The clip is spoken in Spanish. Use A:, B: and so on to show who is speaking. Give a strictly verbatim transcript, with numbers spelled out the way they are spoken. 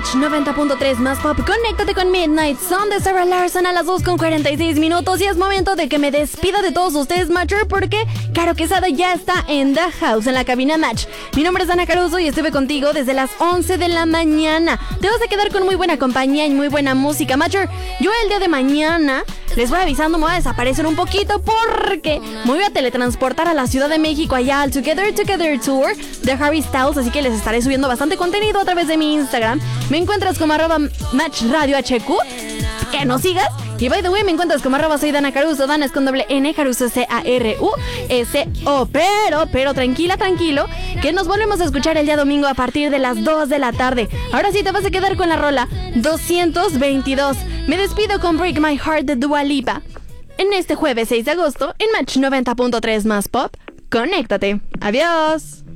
A: Match noventa punto tres más pop. Conéctate con Midnight Sun de Sarah Larson a las dos con cuarenta y seis minutos. Y es momento de que me despida de todos ustedes, Matcher, porque Caro Quesada ya está en The House, en la cabina Match. Mi nombre es Ana Caruso y estuve contigo desde las once de la mañana. Te vas a quedar con muy buena compañía y muy buena música, Matcher. Yo el día de mañana les voy avisando, me voy a desaparecer un poquito porque me voy a teletransportar a la Ciudad de México, allá al Together Together Tour de Harry Styles, así que les estaré subiendo bastante contenido a través de mi Instagram. Me encuentras como arroba Match Radio H Q, que nos sigas. Y by the way, me encuentras como arroba soy Dana Caruso, Dana es con doble N, Caruso C A R U S O. Pero, pero tranquila, tranquilo, que nos volvemos a escuchar el día domingo a partir de las dos de la tarde. Ahora sí te vas a quedar con la rola doscientos veintidós. Me despido con Break My Heart de Dua Lipa en este jueves seis de agosto en Match noventa punto tres más pop. Conéctate. Adiós.